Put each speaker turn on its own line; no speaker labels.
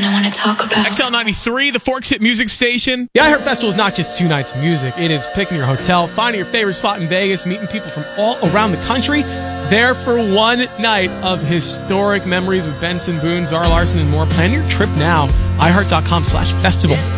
I want to talk about.
XL93, the Forks Hit Music Station.
The iHeart Festival is not just 2 nights of music. It is picking your hotel, finding your favorite spot in Vegas, meeting people from all around the country, there for one night of historic memories with Benson Boone, Zara Larson, and more. Plan your trip now. iHeart.com/festival.